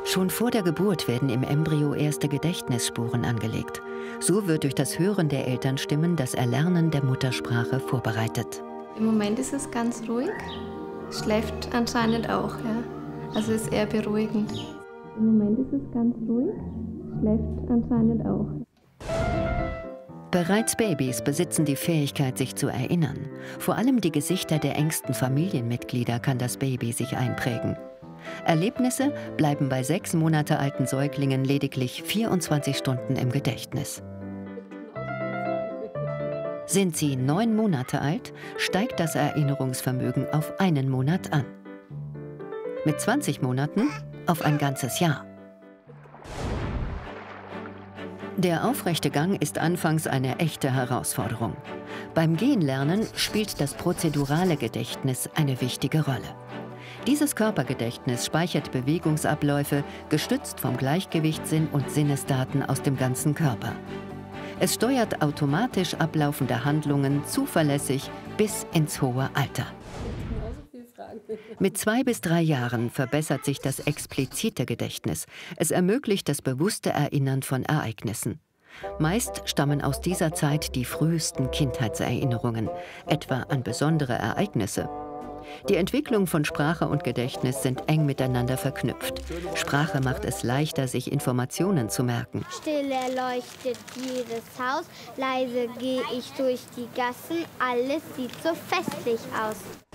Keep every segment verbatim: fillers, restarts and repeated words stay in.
Schon vor der Geburt werden im Embryo erste Gedächtnisspuren angelegt. So wird durch das Hören der Elternstimmen das Erlernen der Muttersprache vorbereitet. Im Moment ist es ganz ruhig, schläft anscheinend auch, ja. Also ist eher beruhigend. Im Moment ist es ganz ruhig, schläft anscheinend auch. Bereits Babys besitzen die Fähigkeit, sich zu erinnern. Vor allem die Gesichter der engsten Familienmitglieder kann das Baby sich einprägen. Erlebnisse bleiben bei sechs Monate alten Säuglingen lediglich vierundzwanzig Stunden im Gedächtnis. Sind sie neun Monate alt, steigt das Erinnerungsvermögen auf einen Monat an. Mit zwanzig Monaten auf ein ganzes Jahr. Der aufrechte Gang ist anfangs eine echte Herausforderung. Beim Gehenlernen spielt das prozedurale Gedächtnis eine wichtige Rolle. Dieses Körpergedächtnis speichert Bewegungsabläufe, gestützt vom Gleichgewichtssinn und Sinnesdaten aus dem ganzen Körper. Es steuert automatisch ablaufende Handlungen zuverlässig bis ins hohe Alter. Mit zwei bis drei Jahren verbessert sich das explizite Gedächtnis. Es ermöglicht das bewusste Erinnern von Ereignissen. Meist stammen aus dieser Zeit die frühesten Kindheitserinnerungen, etwa an besondere Ereignisse. Die Entwicklung von Sprache und Gedächtnis sind eng miteinander verknüpft. Sprache macht es leichter, sich Informationen zu merken. Still erleuchtet jedes Haus, leise gehe ich durch die Gassen, alles sieht so festlich aus.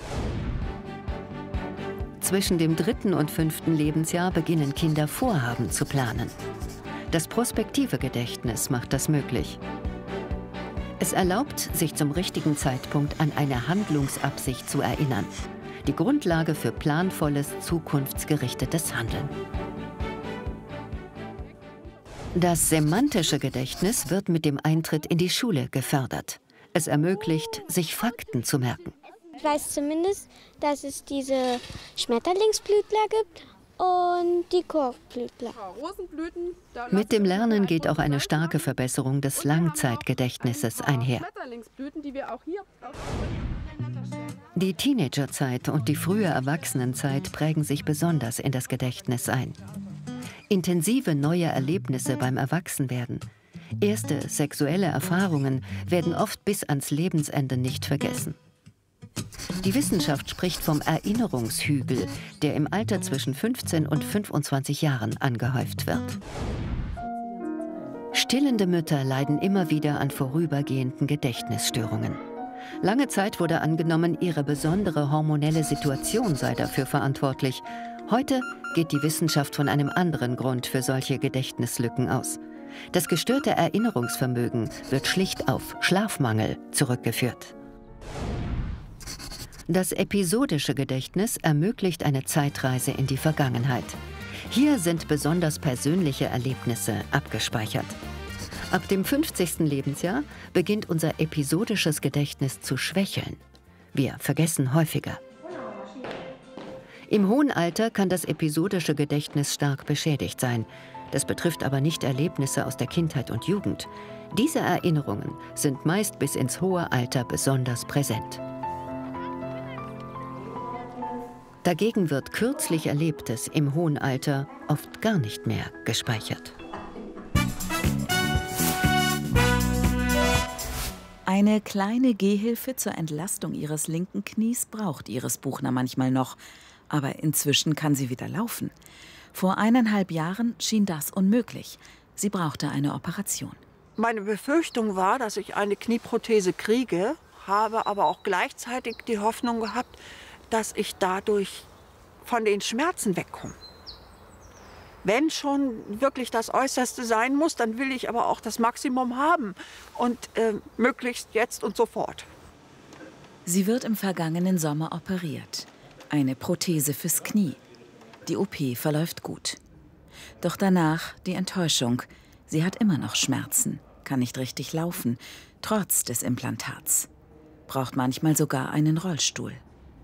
Zwischen dem dritten und fünften Lebensjahr beginnen Kinder Vorhaben zu planen. Das prospektive Gedächtnis macht das möglich. Es erlaubt, sich zum richtigen Zeitpunkt an eine Handlungsabsicht zu erinnern. Die Grundlage für planvolles, zukunftsgerichtetes Handeln. Das semantische Gedächtnis wird mit dem Eintritt in die Schule gefördert. Es ermöglicht, sich Fakten zu merken. Ich weiß zumindest, dass es diese Schmetterlingsblütler gibt und die Korkblütler. Mit dem Lernen geht auch eine starke Verbesserung des Langzeitgedächtnisses einher. Die Teenagerzeit und die frühe Erwachsenenzeit prägen sich besonders in das Gedächtnis ein. Intensive neue Erlebnisse beim Erwachsenwerden, erste sexuelle Erfahrungen werden oft bis ans Lebensende nicht vergessen. Die Wissenschaft spricht vom Erinnerungshügel, der im Alter zwischen fünfzehn und fünfundzwanzig Jahren angehäuft wird. Stillende Mütter leiden immer wieder an vorübergehenden Gedächtnisstörungen. Lange Zeit wurde angenommen, ihre besondere hormonelle Situation sei dafür verantwortlich. Heute geht die Wissenschaft von einem anderen Grund für solche Gedächtnislücken aus. Das gestörte Erinnerungsvermögen wird schlicht auf Schlafmangel zurückgeführt. Das episodische Gedächtnis ermöglicht eine Zeitreise in die Vergangenheit. Hier sind besonders persönliche Erlebnisse abgespeichert. Ab dem fünfzigsten Lebensjahr beginnt unser episodisches Gedächtnis zu schwächeln. Wir vergessen häufiger. Im hohen Alter kann das episodische Gedächtnis stark beschädigt sein. Das betrifft aber nicht Erlebnisse aus der Kindheit und Jugend. Diese Erinnerungen sind meist bis ins hohe Alter besonders präsent. Dagegen wird kürzlich Erlebtes im hohen Alter oft gar nicht mehr gespeichert. Eine kleine Gehhilfe zur Entlastung ihres linken Knies braucht Iris Buchner manchmal noch. Aber inzwischen kann sie wieder laufen. Vor eineinhalb Jahren schien das unmöglich. Sie brauchte eine Operation. Meine Befürchtung war, dass ich eine Knieprothese kriege, habe aber auch gleichzeitig die Hoffnung gehabt, dass ich dadurch von den Schmerzen wegkomme. Wenn schon wirklich das Äußerste sein muss, dann will ich aber auch das Maximum haben und äh, möglichst jetzt und sofort. Sie wird im vergangenen Sommer operiert. Eine Prothese fürs Knie. Die O P verläuft gut. Doch danach die Enttäuschung. Sie hat immer noch Schmerzen, kann nicht richtig laufen, trotz des Implantats. Braucht manchmal sogar einen Rollstuhl.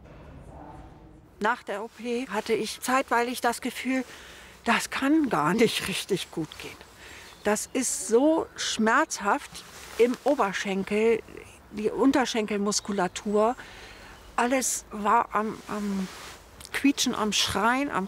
Nach der O P hatte ich zeitweilig das Gefühl, das kann gar nicht richtig gut gehen. Das ist so schmerzhaft im Oberschenkel, die Unterschenkelmuskulatur. Alles war am, am Quietschen, am Schreien, am